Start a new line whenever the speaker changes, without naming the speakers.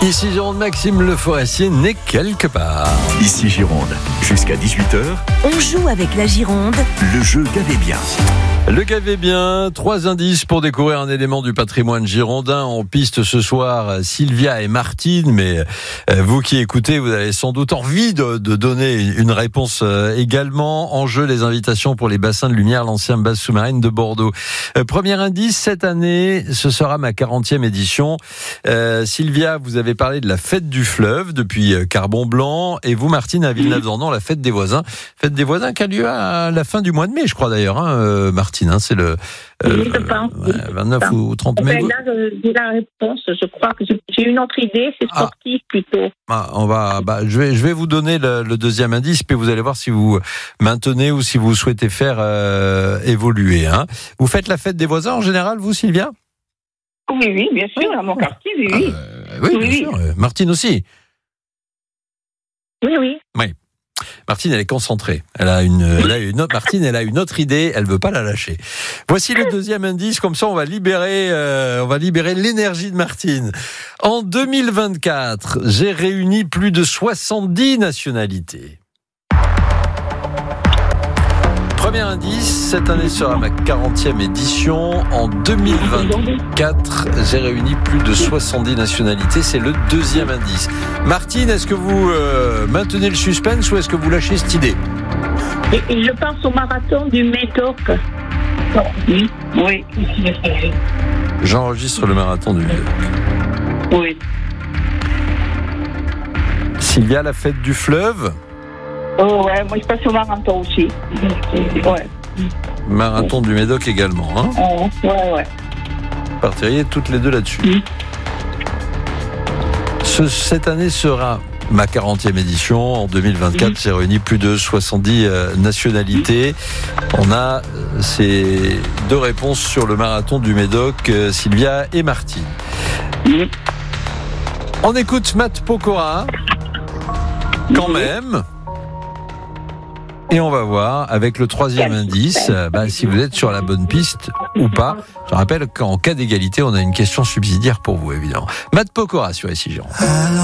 Ici Gironde, Maxime Le Forestier n'est quelque part.
Ici Gironde, jusqu'à 18h,
On joue avec la Gironde.
le jeu Gavez bien.
Le Gavez bien, 3 indices pour découvrir un élément du patrimoine girondin. En piste ce soir, Sylvia et Martine, mais vous qui écoutez, vous avez sans doute envie de donner une réponse également. En jeu, les invitations pour les bassins de lumière, l'ancienne base sous-marine de Bordeaux. Premier indice, cette année, ce sera ma 40e édition. Sylvia, vous avez parlé de la fête du fleuve depuis Carbon Blanc, et vous, Martine, à Villeneuve-d'Ornon, la fête des voisins. Fête des voisins qui a lieu à la fin du mois de mai, je crois d'ailleurs, Martine, c'est le 29 ou 30 mai.
Là, j'ai la réponse. Je crois que j'ai une autre idée. C'est sportif plutôt.
Je vais vous donner le deuxième indice, puis vous allez voir si vous maintenez ou si vous souhaitez faire évoluer. Vous faites la fête des voisins en général, vous, Sylvia ?
Oui, bien sûr, à mon quartier, oui.
Oui, bien sûr. Martine aussi.
Oui.
Martine, elle est concentrée. Martine, elle a une autre idée. Elle veut pas la lâcher. Voici le deuxième indice. Comme ça, on va libérer l'énergie de Martine. En 2024, j'ai réuni plus de 70 nationalités. Premier indice, cette année sera ma 40e édition. En 2024, j'ai réuni plus de 70 nationalités. C'est le deuxième indice. Martine, est-ce que vous maintenez le suspense ou est-ce que vous lâchez cette idée ?
Et je pense au marathon du Médoc. Oui.
J'enregistre le marathon du Médoc.
Oui.
Sylvia, la fête du fleuve ?
Oh ouais, moi je passe au marathon aussi. Ouais.
Marathon du Médoc également.
Ouais.
Partiriez toutes les deux là-dessus. Cette année sera ma 40e édition. En 2024, j'ai réuni plus de 70 nationalités. On a ces deux réponses sur le marathon du Médoc, Sylvia et Martine. On écoute Matt Pokora, quand même. Et on va voir, avec le troisième indice, si vous êtes sur la bonne piste ou pas. Je rappelle qu'en cas d'égalité, on a une question subsidiaire pour vous, évidemment. Matt Pokora sur Ici Gironde.